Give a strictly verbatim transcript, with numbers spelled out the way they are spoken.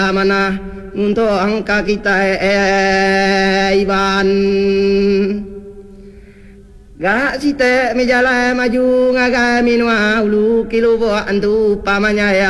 mana untuk angka kita iban gak site mi jalan maju ngaga minua ulu kilo bo antu pamanya ya